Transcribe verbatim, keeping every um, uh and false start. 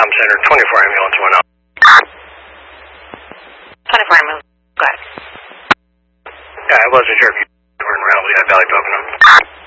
Com Center, twenty-four ambulance one out. twenty-four ambulance, go ahead. Yeah, I wasn't sure if you were in Raleigh, Valley Pocono.